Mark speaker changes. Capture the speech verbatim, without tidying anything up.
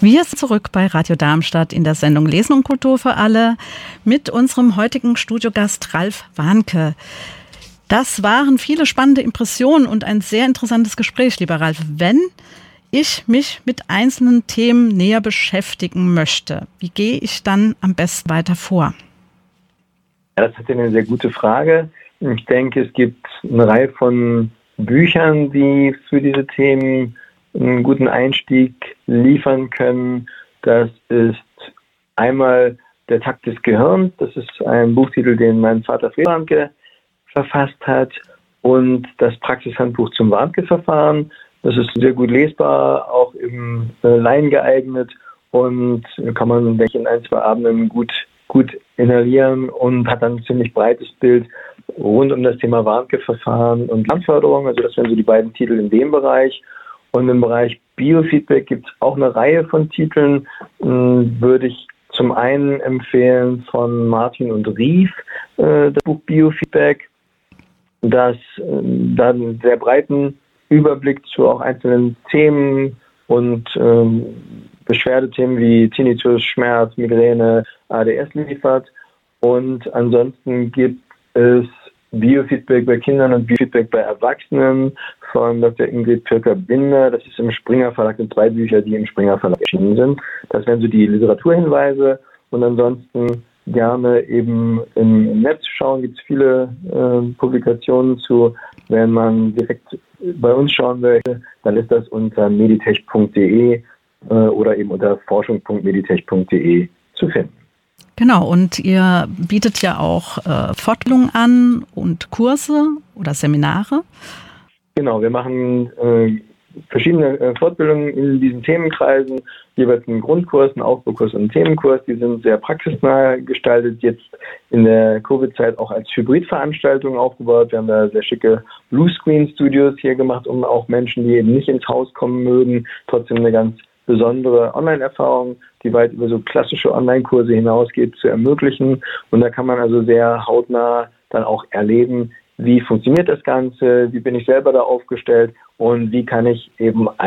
Speaker 1: Wir sind zurück bei Radio Darmstadt in der Sendung Lesen und Kultur für alle mit unserem heutigen Studiogast Ralf Warnke. Das waren viele spannende Impressionen und ein sehr interessantes Gespräch, lieber Ralf. Wenn ich mich mit einzelnen Themen näher beschäftigen möchte, wie gehe ich dann am besten weiter vor?
Speaker 2: Ja, das ist eine sehr gute Frage. Ich denke, es gibt eine Reihe von Büchern, die für diese Themen einen guten Einstieg liefern können. Das ist einmal Der Takt des Gehirns. Das ist ein Buchtitel, den mein Vater Fred Warnke verfasst hat. Und das Praxishandbuch zum Warnke-Verfahren. Das ist sehr gut lesbar, auch im äh, Laien geeignet und kann man, denke ich, in ein, zwei Abenden gut, gut inhalieren und hat dann ein ziemlich breites Bild rund um das Thema Warnke-Verfahren und Lernförderung. Also das wären so die beiden Titel in dem Bereich. Und im Bereich Biofeedback gibt es auch eine Reihe von Titeln, mh, würde ich zum einen empfehlen von Martin und Rief, äh, das Buch Biofeedback, das äh, da einen sehr breiten Überblick zu auch einzelnen Themen und ähm, Beschwerdethemen wie Tinnitus, Schmerz, Migräne, A D S liefert. Und ansonsten gibt es Biofeedback bei Kindern und Biofeedback bei Erwachsenen von Doktor Ingrid Pirker-Binder. Das ist im Springer Verlag, sind zwei Bücher, die im Springer Verlag erschienen sind. Das wären so die Literaturhinweise. Und ansonsten gerne eben im Netz schauen, gibt es viele äh, Publikationen zu. Wenn man direkt bei uns schauen möchte, dann ist das unter meditech punkt de äh, oder eben unter forschung punkt meditech punkt de zu finden.
Speaker 1: Genau, und ihr bietet ja auch äh, Fortbildungen an und Kurse oder Seminare.
Speaker 2: Genau, wir machen äh, verschiedene äh, Fortbildungen in diesen Themenkreisen, jeweils einen Grundkurs, einen Aufbaukurs und einen Themenkurs. Die sind sehr praxisnah gestaltet, jetzt in der Covid-Zeit auch als Hybridveranstaltung aufgebaut. Wir haben da sehr schicke Bluescreen-Studios hier gemacht, um auch Menschen, die eben nicht ins Haus kommen mögen, trotzdem eine ganz besondere Online-Erfahrung, die weit über so klassische Online-Kurse hinausgeht, zu ermöglichen. Und da kann man also sehr hautnah dann auch erleben, wie funktioniert das Ganze, wie bin ich selber da aufgestellt und wie kann ich eben